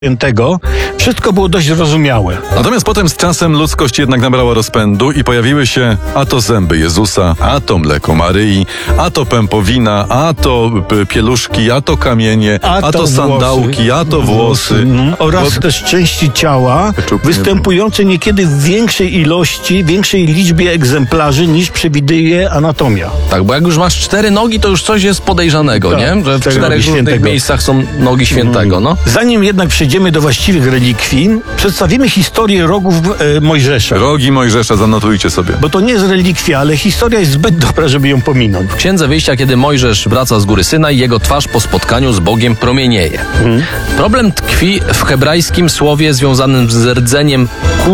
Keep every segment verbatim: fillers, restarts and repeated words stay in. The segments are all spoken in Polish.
Świętego, wszystko było dość zrozumiałe. Natomiast potem z czasem ludzkość jednak nabrała rozpędu i pojawiły się a to zęby Jezusa, a to mleko Maryi, a to pępowina, a to pieluszki, a to kamienie, a, a to, to sandałki, a to włosy. włosy. Oraz Bo... też części ciała występujące niekiedy w większej ilości, większej liczbie egzemplarzy niż przewiduje anatomia. Tak, bo jak już masz cztery nogi, to już coś jest podejrzanego, tak, nie? Że w czterech różnych miejscach są nogi świętego, no. Zanim jednak przejdziemy do właściwych relikwii, przedstawimy historię rogów e, Mojżesza. Rogi Mojżesza, zanotujcie sobie. Bo to nie jest relikwia, ale historia jest zbyt dobra, żeby ją pominąć. W Księdze Wyjścia, kiedy Mojżesz wraca z góry Synaj, jego twarz po spotkaniu z Bogiem promienieje. Hmm. Problem tkwi w hebrajskim słowie związanym z rdzeniem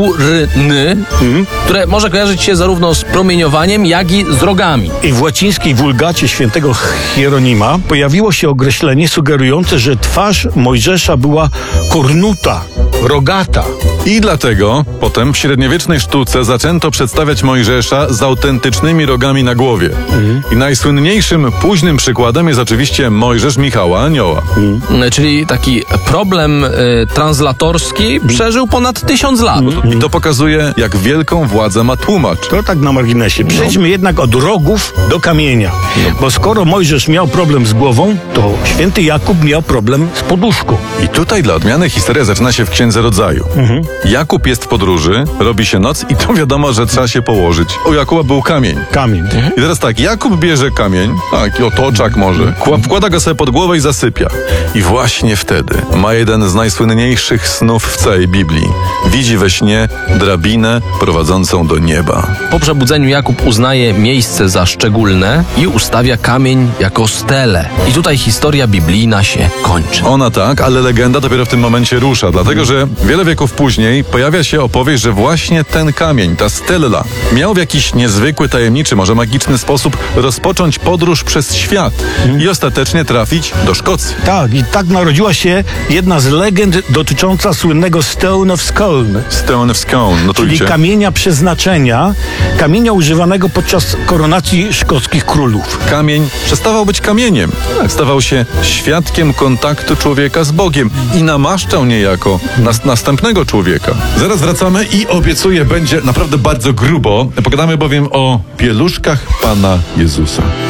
kurny, hmm. które może kojarzyć się zarówno z promieniowaniem, jak i z rogami. I w łacińskiej wulgacie świętego Hieronima pojawiło się określenie sugerujące, że twarz Mojżesza była kornuta, rogata. I dlatego potem w średniowiecznej sztuce zaczęto przedstawiać Mojżesza z autentycznymi rogami na głowie. Mhm. I najsłynniejszym późnym przykładem jest oczywiście Mojżesz Michała Anioła. Mhm. Czyli taki problem y, translatorski mhm. przeżył ponad tysiąc lat. Mhm. I to pokazuje, jak wielką władzę ma tłumacz. To tak na marginesie. Przejdźmy no. jednak od rogów do kamienia. No. Bo skoro Mojżesz miał problem z głową, to święty Jakub miał problem z poduszką. I tutaj dla odmiany historia zaczyna się w Księdze Rodzaju. Mhm. Jakub jest w podróży, robi się noc i to wiadomo, że trzeba się położyć. U Jakuba był kamień. Kamień. Mhm. I teraz tak, Jakub bierze kamień, taki otoczak może, wkłada go sobie pod głowę i zasypia. I właśnie wtedy ma jeden z najsłynniejszych snów w całej Biblii. Widzi we śnie drabinę prowadzącą do nieba. Po przebudzeniu Jakub uznaje miejsce za szczególne i ustawia kamień jako stelę. I tutaj historia biblijna się kończy. Ona tak, ale legenda dopiero w tym momencie rusza, dlatego że wiele wieków później pojawia się opowieść, że właśnie ten kamień, ta stella, miał w jakiś niezwykły, tajemniczy, może magiczny sposób rozpocząć podróż przez świat hmm. i ostatecznie trafić do Szkocji. Tak, i tak narodziła się jedna z legend dotycząca słynnego Stone of Scone. Stone of Scone, notujcie. Czyli kamienia przeznaczenia, kamienia używanego podczas koronacji szkockich królów. Kamień przestawał być kamieniem, tak. stawał się świadkiem kontaktu człowieka z Bogiem i namaszczał niejako nas, następnego człowieka. Zaraz wracamy i obiecuję, będzie naprawdę bardzo grubo. Pogadamy bowiem o pieluszkach Pana Jezusa.